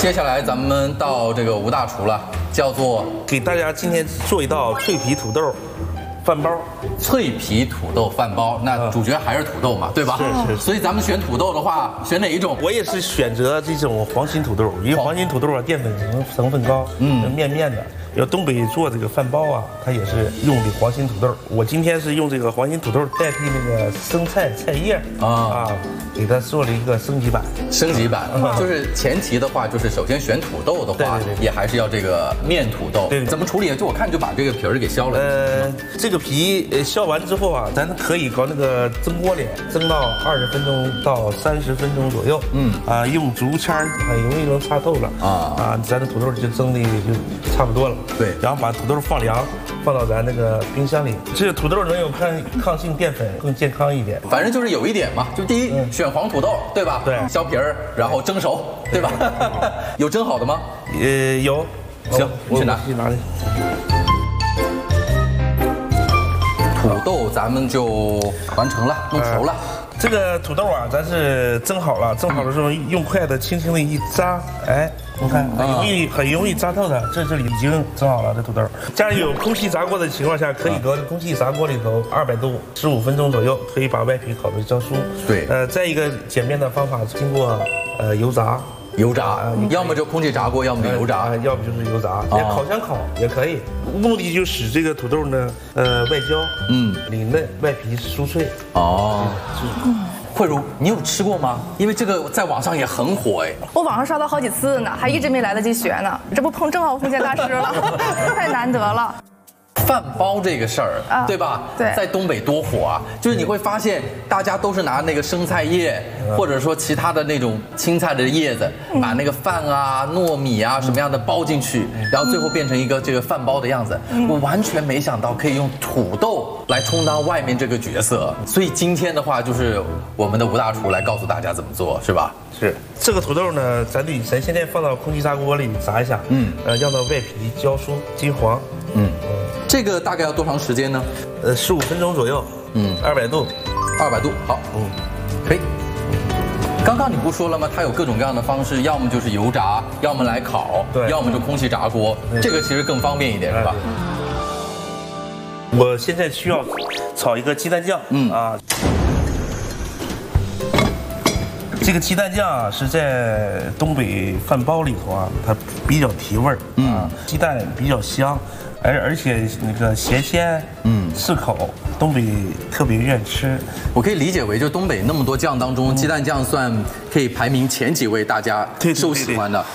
接下来咱们到这个吴大厨了，叫做给大家今天做一道脆皮土豆饭包。 脆皮土豆饭包，那主角还是土豆嘛，对吧？ 是。 所以咱们选土豆的话，选哪一种？ 我也是选择这种黄心土豆，因为黄心土豆啊淀粉成分高，面的。要东北做这个饭包啊，它也是用的黄心土豆。我今天是用这个黄心土豆代替那个生菜菜叶给它做了一个升级版。 升级版就是前提的话，就是首先选土豆的话，也还是要这个面土豆。对，怎么处理？就我看就把这个皮儿给削了。 这个皮削完之后啊，咱可以搞那个蒸锅里蒸到20分钟到30分钟左右。用竹签很容易能擦透了咱的土豆就蒸的就差不多了。 对， 然后把土豆放凉，放到咱那个冰箱里。这个土豆能有抗性淀粉，更健康一点。 反正就是有一点嘛，就第一选黄土豆，对吧？对，削皮儿，然后蒸熟，对吧？有蒸好的吗？ 有。 行，你去拿。土豆咱们就完成了，弄熟了。 这个土豆啊，咱是蒸好了，蒸好的时候用筷子轻轻的一扎，你看很容易扎透的。这里已经蒸好了，这土豆。家里有空气炸锅的情况下，可以搁空气炸锅里头200度15分钟左右，可以把外皮烤得焦酥。 对。 再一个简便的方法，经过油炸， 要么就空气炸锅，要么就油炸， 要不就是油炸，烤箱烤也可以。目的就使这个土豆呢，外焦，里嫩，外皮酥脆。 慧茹，你有吃过吗？因为这个在网上也很火我网上刷到好几次呢，还一直没来得及学呢。这不正好碰见大师了，太难得了。 饭包这个事儿，对吧？ 对， 在东北多火啊！就是你会发现，大家都是拿那个生菜叶，或者说其他的那种青菜的叶子，把那个饭啊、糯米啊什么样的包进去，然后最后变成一个这个饭包的样子。我完全没想到可以用土豆来充当外面这个角色，所以今天的话就是我们的吴大厨来告诉大家怎么做，是吧？ 是。这个土豆呢，咱现在放到空气炸锅里炸一下，让它外皮焦酥金黄， 这个大概要多长时间呢 ？15分钟左右，200度 ，200度，好，可以。刚刚你不说了吗？它有各种各样的方式，要么就是油炸，要么来烤，要么就空气炸锅，这个其实更方便一点，是吧？ 我现在需要炒一个鸡蛋酱，这个鸡蛋酱啊是在东北饭包里头啊，它比较提味儿，鸡蛋比较香。而且那个咸鲜，适口，东北特别愿吃。 我可以理解为，就东北那么多酱当中，鸡蛋酱算可以排名前几位大家受喜欢的。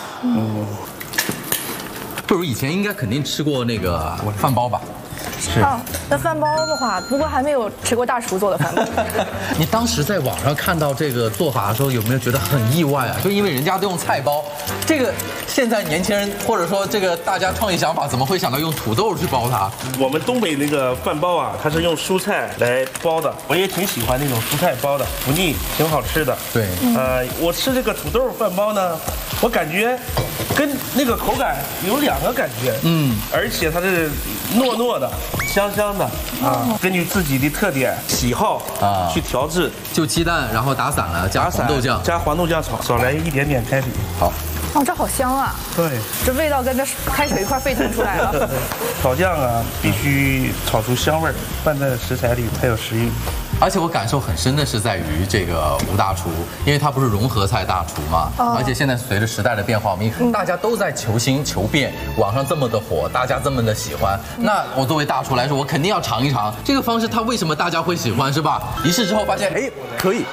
不如以前应该肯定吃过那个饭包吧？ 是。 那饭包的话，不过还没有吃过大厨做的饭包。 你当时在网上看到这个做法的时候，有没有觉得很意外啊？就因为人家都用菜包，这个现在年轻人或者说这个大家创意想法，怎么会想到用土豆去包它？ 我们东北那个饭包啊，它是用蔬菜来包的，我也挺喜欢那种蔬菜包的，不腻，挺好吃的。 对， 我吃这个土豆饭包呢，我感觉跟那个口感有2个感觉，而且它是糯糯的、香香的根据自己的特点喜好去调制。 就鸡蛋，然后打散了，加黄豆酱， 加黄豆酱炒，少来一点点开水。 好。 这好香啊！ 对， 这味道跟这开水一块沸腾出来了。 炒酱啊，必须炒出香味儿，拌在食材里才有食欲。 而且我感受很深的是在于这个吴大厨，因为他不是融合菜大厨嘛，而且现在随着时代的变化，我们大家都在求新求变，网上这么的火，大家这么的喜欢，那我作为大厨来说，我肯定要尝一尝这个方式，它为什么大家会喜欢，是吧？一试之后发现，可以。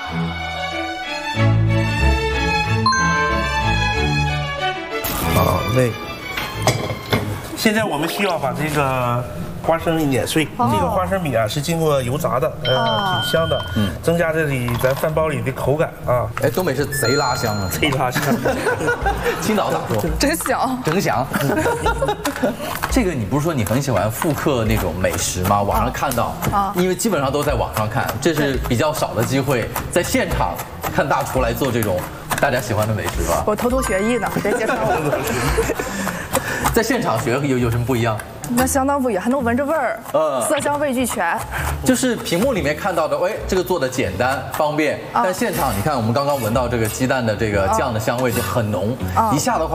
好嘞，现在我们需要把这个花生碾碎。这个花生米啊是经过油炸的，挺香的，增加这里咱饭包里的口感啊。 东北是贼拉香啊， 贼拉香。 青岛咋说？ 真香， 真香。这个你不是说你很喜欢复刻那种美食吗？网上看到，因为基本上都在网上看，这是比较少的机会，在现场看大厨来做这种大家喜欢的美食吧？ 我偷偷学艺呢，别介绍我。 在现场学有什么不一样？ 那相当不一样，还能闻着味儿，色香味俱全。 就是屏幕里面看到的，这个做的简单方便，但现场你看我们刚刚闻到这个鸡蛋的这个酱的香味就很浓，一下的话。